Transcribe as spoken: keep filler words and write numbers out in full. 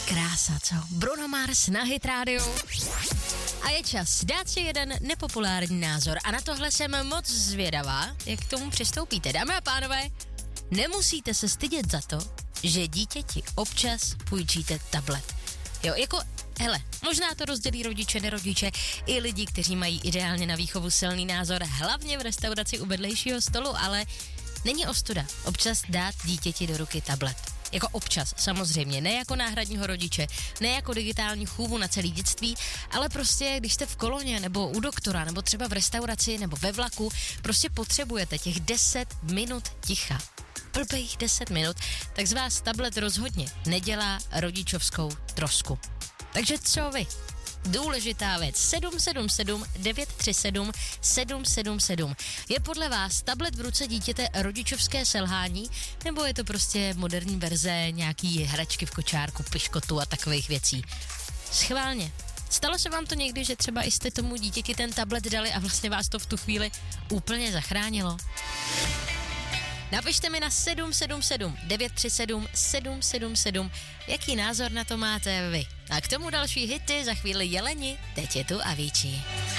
Krása, co? Bruno Mars na Hit Radio. A je čas dát si jeden nepopulární názor a na tohle jsem moc zvědavá, jak k tomu přistoupíte. Dámy a pánové, nemusíte se stydět za to, že dítěti občas půjčíte tablet. Jo, jako, hele, možná to rozdělí rodiče, nerodiče, i lidi, kteří mají ideálně na výchovu silný názor, hlavně v restauraci u vedlejšího stolu, ale není ostuda občas dát dítěti do ruky tablet. Jako občas, samozřejmě, ne jako náhradního rodiče, ne jako digitální chůvu na celé dětství, ale prostě, když jste v koloně, nebo u doktora, nebo třeba v restauraci, nebo ve vlaku, prostě potřebujete těch deset minut ticha. Blbých deset minut, tak z vás tablet rozhodně nedělá rodičovskou trosku. Takže co vy? Důležitá věc. sedm sedm sedm devět tři sedm sedm sedm sedm. Je podle vás tablet v ruce dítěte rodičovské selhání, nebo je to prostě moderní verze nějaký hračky v kočárku, piškotu a takových věcí? Schválně. Stalo se vám to někdy, že třeba i jste tomu dítěti ten tablet dali a vlastně vás to v tu chvíli úplně zachránilo? Napište mi na sedm sedm sedm devět tři sedm sedm sedm sedm, jaký názor na to máte vy. A k tomu další hity, za chvíli Jeleni, teď je tu Avicii.